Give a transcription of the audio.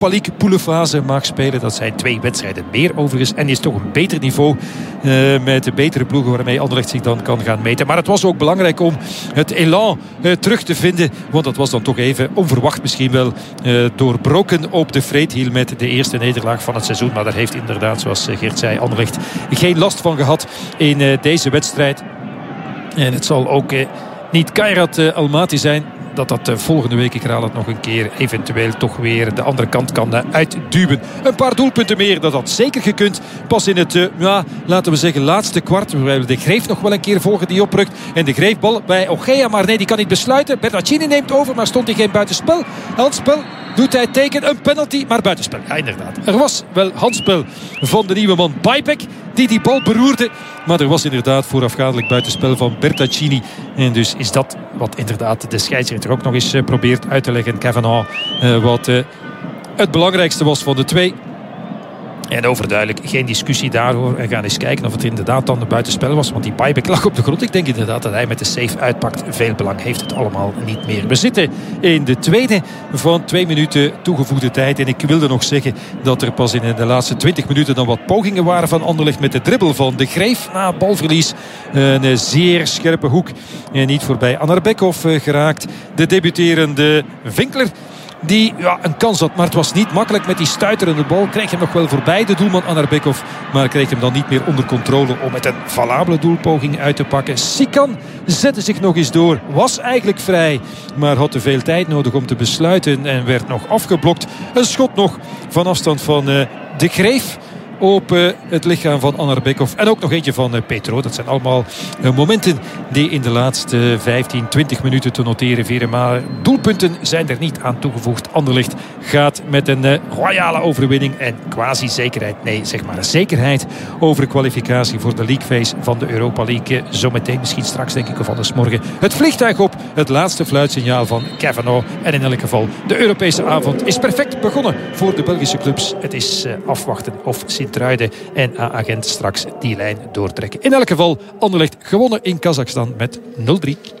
League poelenfase mag spelen. Dat zijn 2 wedstrijden meer overigens. En is toch een beter niveau met de betere ploegen waarmee Anderlecht zich dan kan gaan meten. Maar het was ook belangrijk om het elan terug te vinden. Want dat was dan toch even onverwacht misschien wel doorbroken op de Vreethiel met de eerste nederlaag van het seizoen. Maar daar heeft inderdaad, zoals Geert zei, Anderlecht geen last van gehad in deze wedstrijd. En het zal ook niet Kairat Almaty zijn dat volgende week, ik herhaal het nog een keer, eventueel toch weer de andere kant kan uitduwen. Een paar doelpunten meer, dat had zeker gekund. Pas in het, laten we zeggen, laatste kwart. Waar de Greef nog wel een keer volgen die oprukt. En de Greefbal bij Ogea, maar nee, die kan niet besluiten. Bertaccini neemt over, maar stond hij geen buitenspel. Handspel doet hij teken, een penalty, maar buitenspel. Ja, inderdaad. Er was wel handspel van de nieuwe man Bajbek, die bal beroerde. Maar er was inderdaad voorafgaandelijk buitenspel van Bertaccini. En dus is dat wat inderdaad de scheidsrechter ook nog eens probeert uit te leggen. Kavanagh, wat het belangrijkste was van de 2. En overduidelijk geen discussie daarover. We gaan eens kijken of het inderdaad dan de buitenspel was. Want die Bajbek lag op de grond. Ik denk inderdaad dat hij met de save uitpakt. Veel belang heeft het allemaal niet meer. We zitten in de tweede van 2 minuten toegevoegde tijd. En ik wilde nog zeggen dat er pas in de laatste 20 minuten dan wat pogingen waren van Anderlecht met de dribbel van de Greef. Na balverlies een zeer scherpe hoek. En niet voorbij Anarbekov geraakt. De debuterende Vinkler, die een kans had, maar het was niet makkelijk met die stuiterende bal. Kreeg hem nog wel voorbij, de doelman Anarbekov, maar kreeg hem dan niet meer onder controle om met een valabele doelpoging uit te pakken. Sikan zette zich nog eens door, was eigenlijk vrij, maar had te veel tijd nodig om te besluiten en werd nog afgeblokt. Een schot nog van afstand van de Greef op het lichaam van Anarbekov. En ook nog eentje van Petro. Dat zijn allemaal momenten die in de laatste 15, 20 minuten te noteren vieren. Maar doelpunten zijn er niet aan toegevoegd. Anderlecht gaat met een royale overwinning en quasi zekerheid. Nee, zeg maar zekerheid over kwalificatie voor de League Phase van de Europa League. Zometeen, misschien straks denk ik, of anders morgen, het vliegtuig op. Het laatste fluitsignaal van Kavanagh. En in elk geval, de Europese avond is perfect begonnen voor de Belgische clubs. Het is afwachten of Sint-Truiden en A-agent straks die lijn doortrekken. In elk geval, Anderlecht gewonnen in Kazachstan met 0-3.